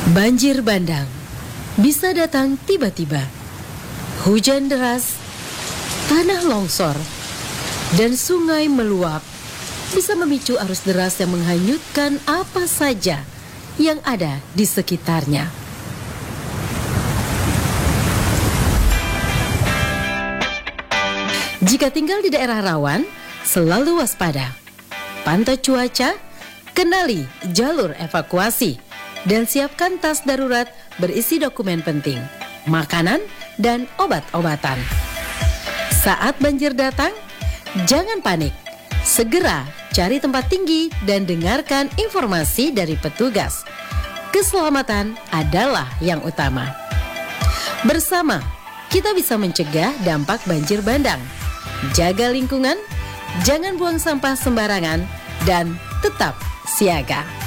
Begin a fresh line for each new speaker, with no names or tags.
Banjir bandang bisa datang tiba-tiba. Hujan deras, tanah longsor, dan sungai meluap bisa memicu arus deras yang menghanyutkan apa saja yang ada di sekitarnya. Jika tinggal di daerah rawan, selalu waspada. Pantau cuaca, kenali jalur evakuasi, dan siapkan tas darurat berisi dokumen penting, makanan, dan obat-obatan. Saat banjir datang, jangan panik. Segera cari tempat tinggi dan dengarkan informasi dari petugas. Keselamatan adalah yang utama. Bersama, kita bisa mencegah dampak banjir bandang. Jaga lingkungan, jangan buang sampah sembarangan, dan tetap siaga.